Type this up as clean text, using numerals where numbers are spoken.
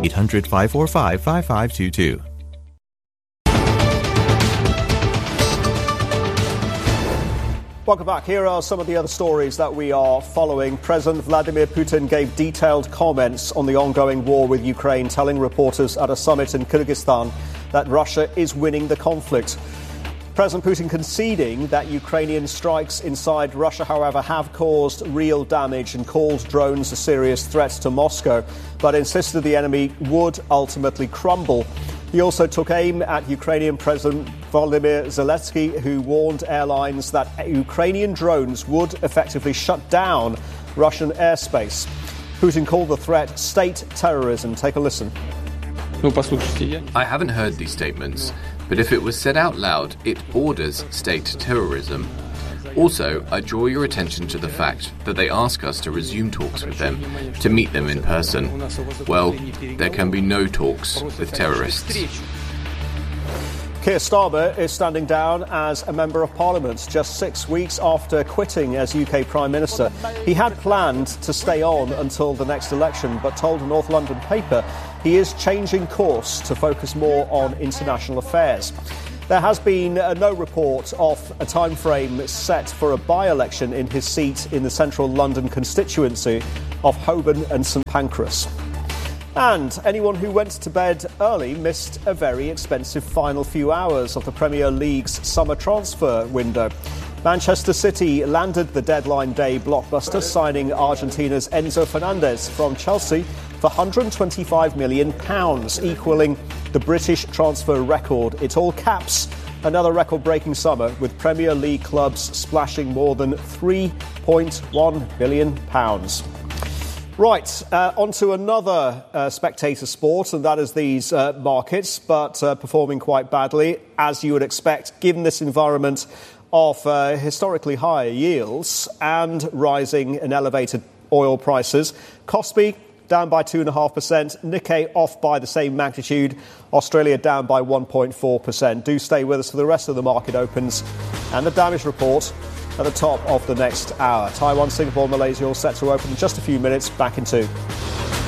800-545-5522. Welcome back. Here are some of the other stories that we are following. President Vladimir Putin gave detailed comments on the ongoing war with Ukraine, telling reporters at a summit in Kyrgyzstan that Russia is winning the conflict. President Putin conceding that Ukrainian strikes inside Russia, however, have caused real damage and called drones a serious threat to Moscow, but insisted the enemy would ultimately crumble. He also took aim at Ukrainian President Volodymyr Zelensky, who warned airlines that Ukrainian drones would effectively shut down Russian airspace. Putin called the threat state terrorism. Take a listen. I haven't heard these statements, but if it was said out loud, it borders state terrorism. Also, I draw your attention to the fact that they ask us to resume talks with them, to meet them in person. Well, there can be no talks with terrorists. Keir Starmer is standing down as a Member of Parliament just 6 weeks after quitting as UK Prime Minister. He had planned to stay on until the next election, but told a North London paper he is changing course to focus more on international affairs. There has been no report of a timeframe set for a by-election in his seat in the central London constituency of Holborn and St Pancras. And anyone who went to bed early missed a very expensive final few hours of the Premier League's summer transfer window. Manchester City landed the deadline day blockbuster, signing Argentina's Enzo Fernandez from Chelsea for £125 million, equalling the British transfer record. It all caps another record-breaking summer, with Premier League clubs splashing more than £3.1 billion. Right, on to another spectator sport, and that is these markets, but performing quite badly, as you would expect, given this environment of historically higher yields and rising and elevated oil prices. Kospi down by 2.5%, Nikkei off by the same magnitude, Australia down by 1.4%. Do stay with us for the rest of the market opens and the damage report at the top of the next hour. Taiwan, Singapore, Malaysia all set to open in just a few minutes. Back in 2.